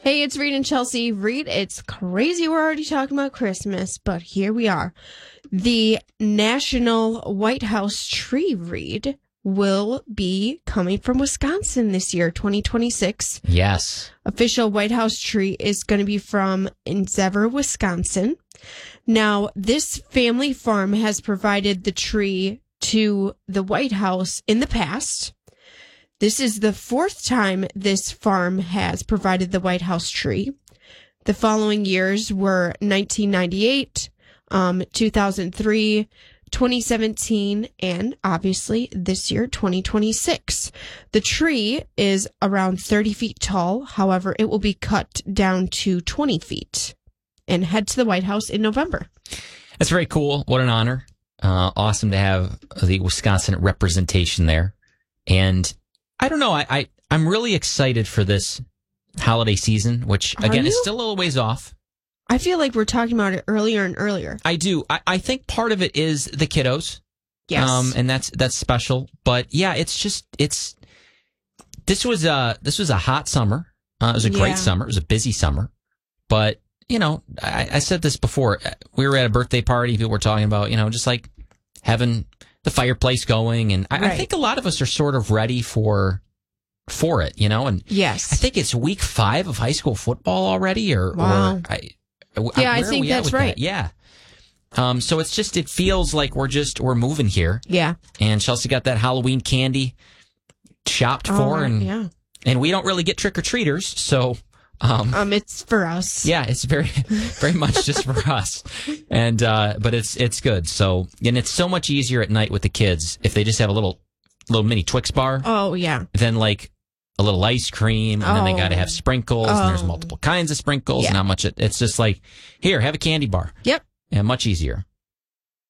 Hey, it's Reed and Chelsea. Reed, it's crazy we're already talking about Christmas, but here we are. The National White House tree, Reed, will be coming from Wisconsin this year, 2026. Yes. Official White House tree is going to be from Endeavor, Wisconsin. Now, this family farm has provided the tree to the White House in the past. This is the fourth time this farm has provided the White House tree. The following years were 1998, 2003, 2017, and obviously this year, 2026. The tree is around 30 feet tall. However, it will be cut down to 20 feet and head to the White House in November. That's very cool. What an honor. Awesome to have the Wisconsin representation there. And I don't know. I'm really excited for this holiday season, which, again, is still a little ways off. I feel like we're talking about it earlier and earlier. I do. I think part of it is the kiddos. Yes. And that's special. But, yeah, this was a hot summer. It was a great summer. It was a busy summer. But, you know, I said this before. We were at a birthday party. People were talking about, you know, just like having the fireplace going, and I think a lot of us are sort of ready for it, you know. And yes, I think it's week 5 of high school football already, wow. I think that's right. That? Yeah. So it feels like we're moving here. Yeah. And Chelsea got that Halloween candy shopped for, and we don't really get trick or treaters, so. It's for us. Yeah, it's very, very much just for us. And, but it's good. So, and it's so much easier at night with the kids if they just have a little mini Twix bar. Oh, yeah. Then like a little ice cream, and then they got to have sprinkles, and there's multiple kinds of sprinkles, and how much it's just like, here, have a candy bar. Yep. Yeah, much easier.